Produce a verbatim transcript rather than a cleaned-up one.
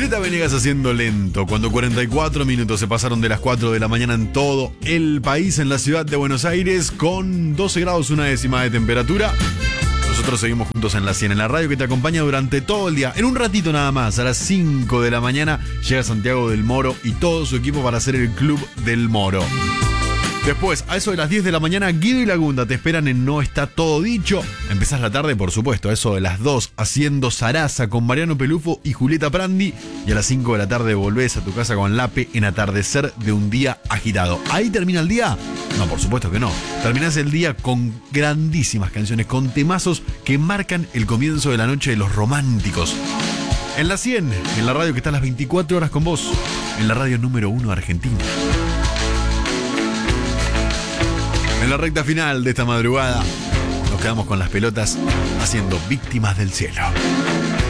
Julieta Venegas haciendo lento, cuando cuarenta y cuatro minutos se pasaron de las cuatro de la mañana en todo el país, en la ciudad de Buenos Aires, con doce grados una décima de temperatura. Nosotros seguimos juntos en la cien, en la radio que te acompaña durante todo el día. En un ratito nada más, a las cinco de la mañana, llega Santiago del Moro y todo su equipo para hacer el Club del Moro. Después, a eso de las diez de la mañana, Guido y Lagunda te esperan en No Está Todo Dicho. Empezás la tarde, por supuesto, a eso de las dos, haciendo Zaraza con Mariano Pelufo y Julieta Prandi. Y a las cinco de la tarde volvés a tu casa con Lape en Atardecer de un Día Agitado. ¿Ahí termina el día? No, por supuesto que no. Terminás el día con grandísimas canciones, con temazos que marcan el comienzo de la noche de los románticos. En la cien, en la radio que está a las veinticuatro horas con vos, en la radio número uno argentina. En la recta final de esta madrugada, nos quedamos con las pelotas haciendo Víctimas del Cielo.